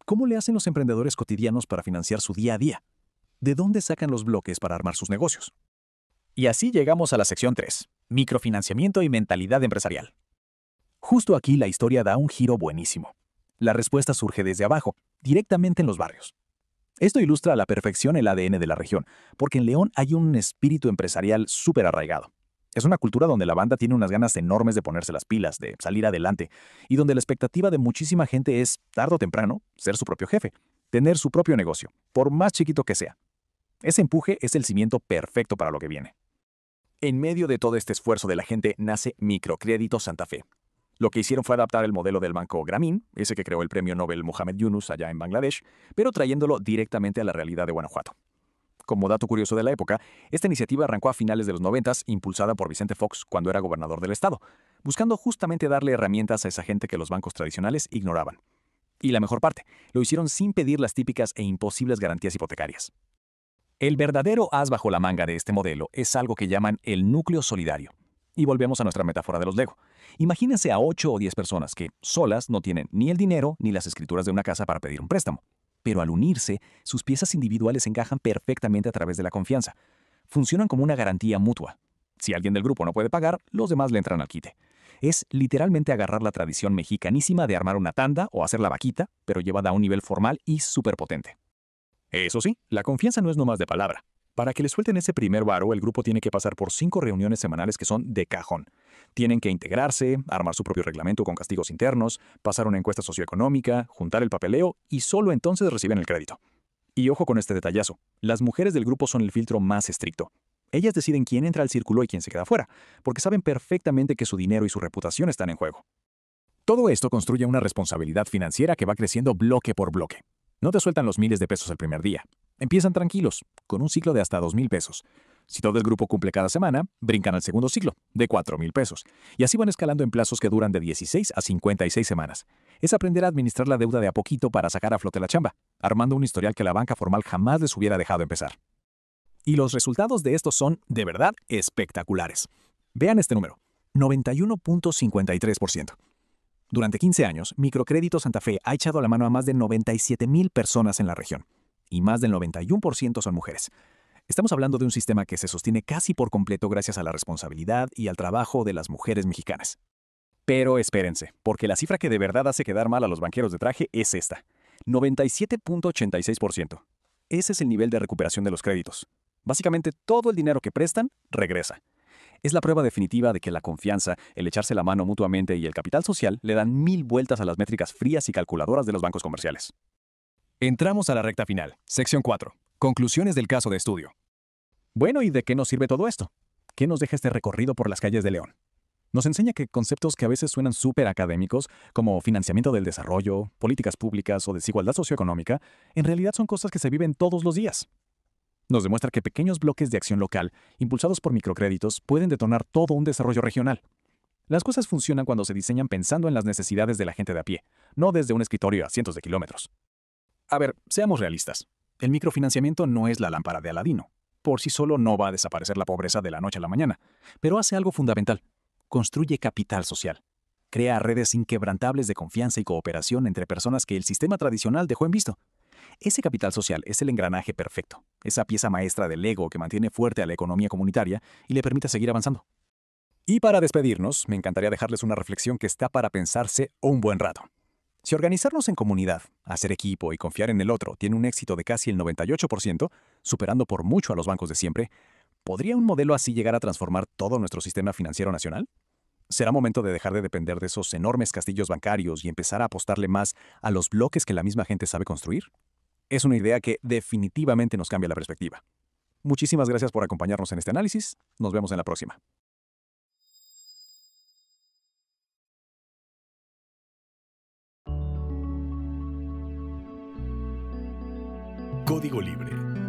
¿Cómo le hacen los emprendedores cotidianos para financiar su día a día? ¿De dónde sacan los bloques para armar sus negocios? Y así llegamos a la sección 3, microfinanciamiento y mentalidad empresarial. Justo aquí la historia da un giro buenísimo. La respuesta surge desde abajo, directamente en los barrios. Esto ilustra a la perfección el ADN de la región, porque en León hay un espíritu empresarial súper arraigado. Es una cultura donde la banda tiene unas ganas enormes de ponerse las pilas, de salir adelante, y donde la expectativa de muchísima gente es, tarde o temprano, ser su propio jefe, tener su propio negocio, por más chiquito que sea. Ese empuje es el cimiento perfecto para lo que viene. En medio de todo este esfuerzo de la gente nace Microcrédito Santa Fe. Lo que hicieron fue adaptar el modelo del banco Grameen, ese que creó el premio Nobel Mohamed Yunus allá en Bangladesh, pero trayéndolo directamente a la realidad de Guanajuato. Como dato curioso de la época, esta iniciativa arrancó a finales de los 90, impulsada por Vicente Fox cuando era gobernador del estado, buscando justamente darle herramientas a esa gente que los bancos tradicionales ignoraban. Y la mejor parte, lo hicieron sin pedir las típicas e imposibles garantías hipotecarias. El verdadero as bajo la manga de este modelo es algo que llaman el núcleo solidario. Y volvemos a nuestra metáfora de los Lego. Imagínense a 8 o 10 personas que, solas, no tienen ni el dinero ni las escrituras de una casa para pedir un préstamo. Pero al unirse, sus piezas individuales encajan perfectamente a través de la confianza. Funcionan como una garantía mutua. Si alguien del grupo no puede pagar, los demás le entran al quite. Es literalmente agarrar la tradición mexicanísima de armar una tanda o hacer la vaquita, pero llevada a un nivel formal y superpotente. Eso sí, la confianza no es nomás de palabra. Para que le suelten ese primer varo, el grupo tiene que pasar por 5 reuniones semanales que son de cajón. Tienen que integrarse, armar su propio reglamento con castigos internos, pasar una encuesta socioeconómica, juntar el papeleo y solo entonces reciben el crédito. Y ojo con este detallazo, las mujeres del grupo son el filtro más estricto. Ellas deciden quién entra al círculo y quién se queda fuera, porque saben perfectamente que su dinero y su reputación están en juego. Todo esto construye una responsabilidad financiera que va creciendo bloque por bloque. No te sueltan los miles de pesos el primer día. Empiezan tranquilos, con un ciclo de hasta 2,000 pesos. Si todo el grupo cumple cada semana, brincan al segundo ciclo, de 4,000 pesos. Y así van escalando en plazos que duran de 16 a 56 semanas. Es aprender a administrar la deuda de a poquito para sacar a flote la chamba, armando un historial que la banca formal jamás les hubiera dejado empezar. Y los resultados de esto son, de verdad, espectaculares. Vean este número, 91.53%. Durante 15 años, Microcrédito Santa Fe ha echado la mano a más de 97,000 personas en la región, y más del 91% son mujeres. Estamos hablando de un sistema que se sostiene casi por completo gracias a la responsabilidad y al trabajo de las mujeres mexicanas. Pero espérense, porque la cifra que de verdad hace quedar mal a los banqueros de traje es esta, 97.86%. Ese es el nivel de recuperación de los créditos. Básicamente todo el dinero que prestan regresa. Es la prueba definitiva de que la confianza, el echarse la mano mutuamente y el capital social le dan 1000 vueltas a las métricas frías y calculadoras de los bancos comerciales. Entramos a la recta final. Sección 4. Conclusiones del caso de estudio. Bueno, ¿y de qué nos sirve todo esto? ¿Qué nos deja este recorrido por las calles de León? Nos enseña que conceptos que a veces suenan súper académicos, como financiamiento del desarrollo, políticas públicas o desigualdad socioeconómica, en realidad son cosas que se viven todos los días. Nos demuestra que pequeños bloques de acción local, impulsados por microcréditos, pueden detonar todo un desarrollo regional. Las cosas funcionan cuando se diseñan pensando en las necesidades de la gente de a pie, no desde un escritorio a cientos de kilómetros. A ver, seamos realistas. El microfinanciamiento no es la lámpara de Aladino. Por sí solo no va a desaparecer la pobreza de la noche a la mañana, pero hace algo fundamental. Construye capital social. Crea redes inquebrantables de confianza y cooperación entre personas que el sistema tradicional dejó en visto. Ese capital social es el engranaje perfecto, esa pieza maestra del Lego que mantiene fuerte a la economía comunitaria y le permite seguir avanzando. Y para despedirnos, me encantaría dejarles una reflexión que está para pensarse un buen rato. Si organizarnos en comunidad, hacer equipo y confiar en el otro tiene un éxito de casi el 98%, superando por mucho a los bancos de siempre, ¿podría un modelo así llegar a transformar todo nuestro sistema financiero nacional? ¿Será momento de dejar de depender de esos enormes castillos bancarios y empezar a apostarle más a los bloques que la misma gente sabe construir? Es una idea que definitivamente nos cambia la perspectiva. Muchísimas gracias por acompañarnos en este análisis. Nos vemos en la próxima. Código Libre